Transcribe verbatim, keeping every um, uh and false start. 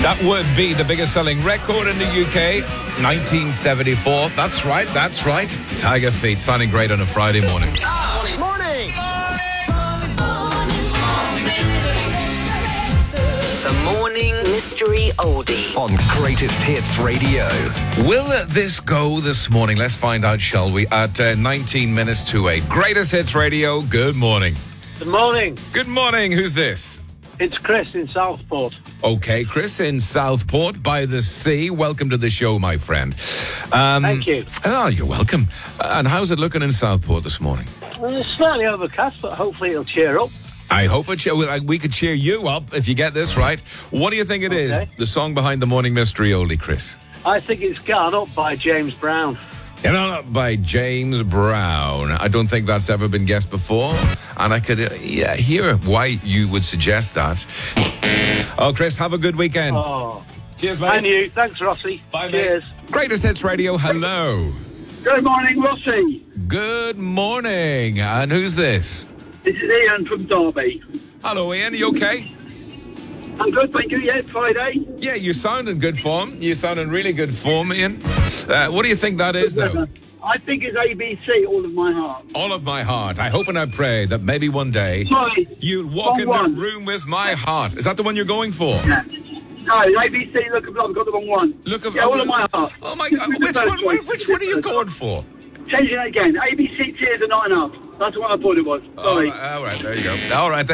That would be the biggest selling record in the U K, nineteen seventy-four. That's right, that's right. Tiger Feet, sounding great on a Friday morning. Morning! Morning! The Morning Mystery Oldie on Greatest Hits Radio. Will this go this morning? Let's find out, shall we? At uh, nineteen minutes to eight. Greatest Hits Radio, good morning. Good morning. Good morning, who's this? It's Chris in Southport. Okay, Chris in Southport by the sea. Welcome to the show, my friend. Um, Thank you. Oh, you're welcome. And how's it looking in Southport this morning? Well, it's slightly overcast, but hopefully it'll cheer up. I hope it che- well, we could cheer you up if you get this right. What do you think it is? Okay. The song behind the Morning Mystery Oldie, Chris? I think it's Gone Up by James Brown. Get On Up by James Brown. I don't think that's ever been guessed before. And I could uh, yeah, hear why you would suggest that. Oh, Chris, have a good weekend. Oh. Cheers, mate. And you. Thanks, Rossi. Bye, Cheers. mate. Greatest Hits Radio, hello. Good morning, Rossi. Good morning. And who's this? This is Ian from Derby. Hello, Ian. Are you okay? I'm good, thank you. Yeah, it's Friday. Yeah, you sound in good form. You sound in really good form, Ian. Uh, what do you think that is, though? I think it's A B C, All of My Heart. All of my heart. I hope and I pray that maybe one day Sorry. you'll walk Wrong in one. the room with my heart. Is that the one you're going for? Yeah. No, A B C, look, I've got the wrong one. Look at yeah, All of My Heart. Oh my God! Which one? Which, which one are you going for? Changing it again. A B C, Tears are Not Enough. That's what I thought it was. Sorry. All right, all right, there you go. All right.